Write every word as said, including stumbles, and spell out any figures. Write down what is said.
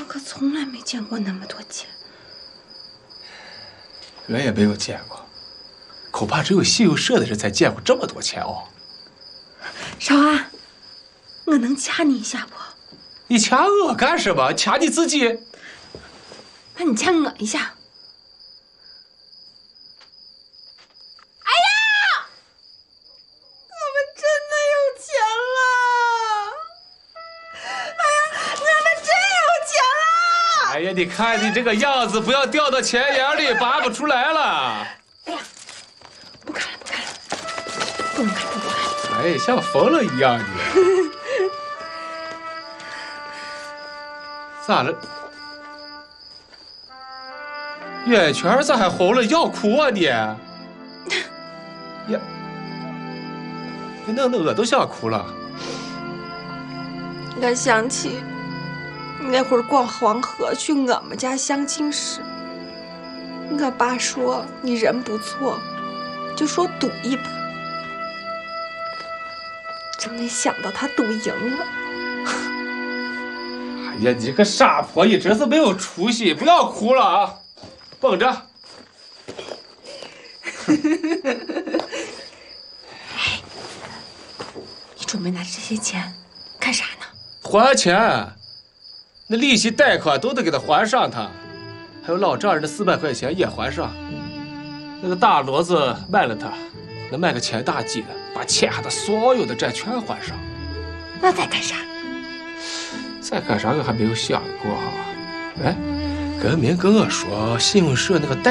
我可从来没见过那么多钱。 我也没有见过，恐怕只有信用社的人才见过这么多钱哦。 少安，我能掐你一下不？ 你掐我干什么？掐你自己。 那你掐我一下。哎呀，我们真的有钱了！哎呀，我们真有钱了！ 哎呀，你看你这个样子，不要掉到钱眼里，拔不出来了。 哎呀，不看了，不看了，不能看，不能看。 哎，像疯了一样你。咋了？眼圈咋还红了？要哭啊你？呀，你弄得我都想哭了。 我想起那会儿逛黄河去我们家相亲时，我爸说你人不错，就说赌一把。真没想到他赌赢了。 哎呀，你这个傻婆，你真是没有出息！不要哭了啊，绷着。 哎，你准备拿着这些钱干啥呢？ 还钱，那利息贷款都得给他还上他，还有老丈人的四百块钱也还上。那个大骡子卖了他，能卖个钱大几的，把欠下的所有的债全还上。 那再干啥？ 再干啥我还没有想过哈。哎，跟明跟我说信用社那个贷